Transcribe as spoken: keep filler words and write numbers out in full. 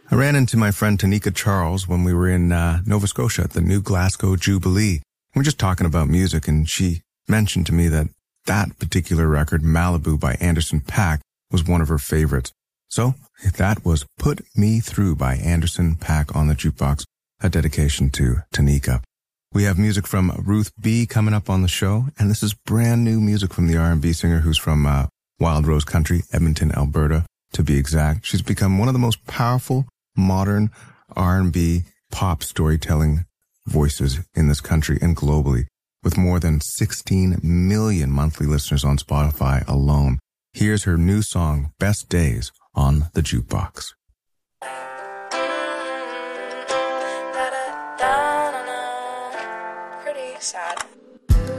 I ran into my friend Tanika Charles when we were in uh, Nova Scotia at the New Glasgow Jubilee. We were just talking about music, and she mentioned to me that that particular record, Malibu by Anderson .Paak, was one of her favorites. So that was Put Me Through by Anderson .Paak on the jukebox, a dedication to Tanika. We have music from Ruth B. coming up on the show, and this is brand new music from the R and B singer who's from uh, Wild Rose Country, Edmonton, Alberta, to be exact. She's become one of the most powerful modern R and B pop storytelling voices in this country and globally, with more than sixteen million monthly listeners on Spotify alone. Here's her new song, Best Days, on the jukebox. Pretty sad.